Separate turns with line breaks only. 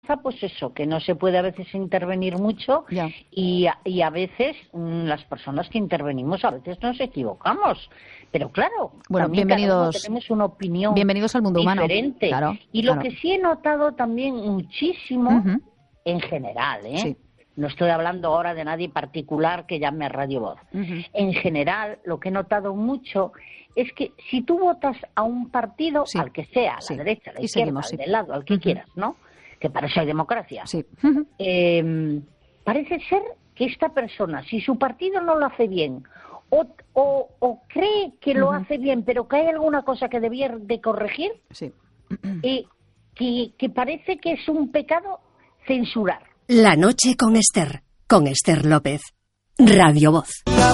pues eso, que no se puede a veces intervenir mucho y a veces las personas que intervenimos a veces nos equivocamos. Pero claro,
bueno,
también
bienvenidos,
tenemos una opinión
bienvenidos al mundo
diferente.
Humano. Claro,
y lo que sí he notado también muchísimo, en general,
Sí.
No estoy hablando ahora de nadie particular que llame a Radio Voz. En general, lo que he notado mucho es que si tú votas a un partido, al que sea, a la derecha, a la izquierda, al del lado, al que quieras, ¿no? Que para eso hay democracia.
Sí.
Parece ser que esta persona, si su partido no lo hace bien, o cree que lo hace bien, pero que hay alguna cosa que debía de corregir, que parece que es un pecado censurar.
La noche con Esther López, Radio Voz.